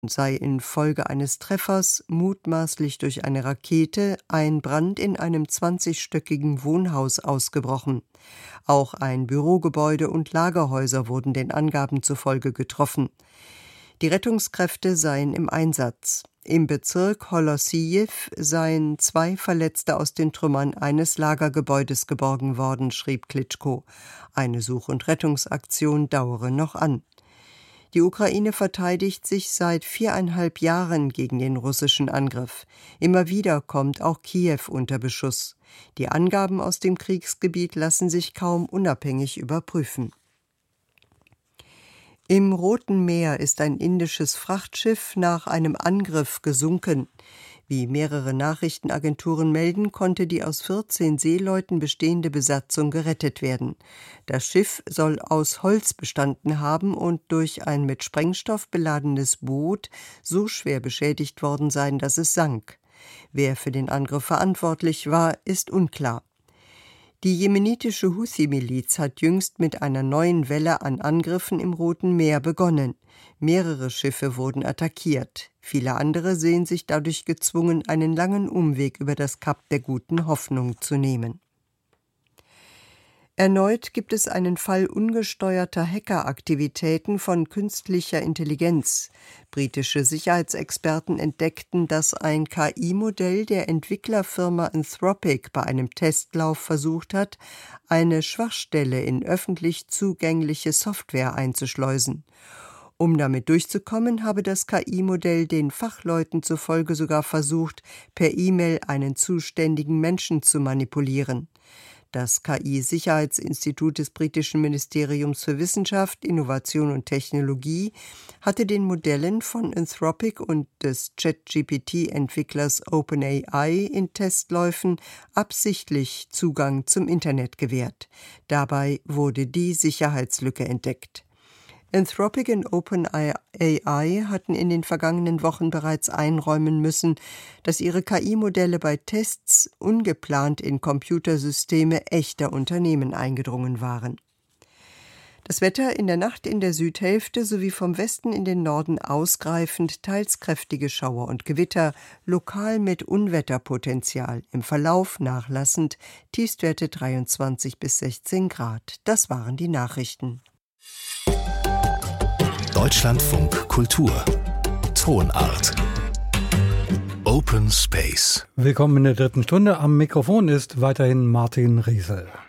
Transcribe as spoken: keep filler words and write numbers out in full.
sei infolge eines Treffers, mutmaßlich durch eine Rakete, ein Brand in einem zwanzigstöckigen Wohnhaus ausgebrochen. Auch ein Bürogebäude und Lagerhäuser wurden den Angaben zufolge getroffen. Die Rettungskräfte seien im Einsatz. Im Bezirk Holosyiw seien zwei Verletzte aus den Trümmern eines Lagergebäudes geborgen worden, schrieb Klitschko. Eine Such- und Rettungsaktion dauere noch an. Die Ukraine verteidigt sich seit viereinhalb Jahren gegen den russischen Angriff. Immer wieder kommt auch Kiew unter Beschuss. Die Angaben aus dem Kriegsgebiet lassen sich kaum unabhängig überprüfen. Im Roten Meer ist ein indisches Frachtschiff nach einem Angriff gesunken. Wie mehrere Nachrichtenagenturen melden, konnte die aus vierzehn Seeleuten bestehende Besatzung gerettet werden. Das Schiff soll aus Holz bestanden haben und durch ein mit Sprengstoff beladenes Boot so schwer beschädigt worden sein, dass es sank. Wer für den Angriff verantwortlich war, ist unklar. Die jemenitische Huthi-Miliz hat jüngst mit einer neuen Welle an Angriffen im Roten Meer begonnen. Mehrere Schiffe wurden attackiert. Viele andere sehen sich dadurch gezwungen, einen langen Umweg über das Kap der Guten Hoffnung zu nehmen. Erneut gibt es einen Fall ungesteuerter Hackeraktivitäten von künstlicher Intelligenz. Britische Sicherheitsexperten entdeckten, dass ein K I-Modell der Entwicklerfirma Anthropic bei einem Testlauf versucht hat, eine Schwachstelle in öffentlich zugängliche Software einzuschleusen. Um damit durchzukommen, habe das K I-Modell den Fachleuten zufolge sogar versucht, per E-Mail einen zuständigen Menschen zu manipulieren. Das K I-Sicherheitsinstitut des britischen Ministeriums für Wissenschaft, Innovation und Technologie hatte den Modellen von Anthropic und des Chat-G P T-Entwicklers OpenAI in Testläufen absichtlich Zugang zum Internet gewährt. Dabei wurde die Sicherheitslücke entdeckt. Anthropic und OpenAI hatten in den vergangenen Wochen bereits einräumen müssen, dass ihre K I-Modelle bei Tests ungeplant in Computersysteme echter Unternehmen eingedrungen waren. Das Wetter in der Nacht in der Südhälfte sowie vom Westen in den Norden ausgreifend, teils kräftige Schauer und Gewitter, lokal mit Unwetterpotenzial, im Verlauf nachlassend, Tiefstwerte dreiundzwanzig bis sechzehn Grad. Das waren die Nachrichten. Deutschlandfunk Kultur Tonart Open Space. Willkommen in der dritten Stunde. Am Mikrofon ist weiterhin Martin Riesel.